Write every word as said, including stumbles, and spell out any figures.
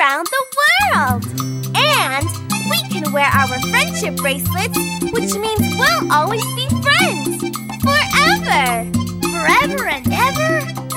around the world. And we can wear our friendship bracelets, which means we'll always be friends.